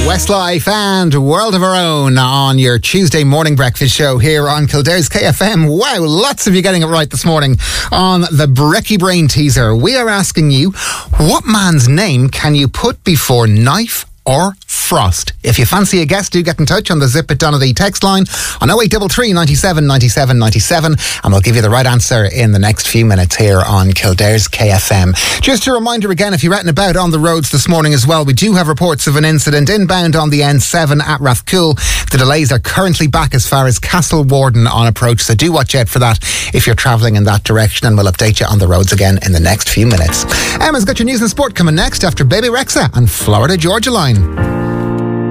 Westlife and World of Our Own on your Tuesday morning breakfast show here on Kildare's KFM. Wow, lots of you getting it right this morning on the Brekkie Brain teaser. We are asking you, what man's name can you put before knife or frost? If you fancy a guest, do get in touch on the Zip It Donnelly text line on 0833 97 97 97 and we'll give you the right answer in the next few minutes here on Kildare's KFM. Just a reminder again, if you're out and about on the roads this morning as well, we do have reports of an incident inbound on the N7 at Rathcoole. The delays are currently back as far as Castle Warden on approach, so do watch out for that if you're travelling in that direction, and we'll update you on the roads again in the next few minutes. Emma's got your news and sport coming next after Baby Rexha and Florida Georgia Line.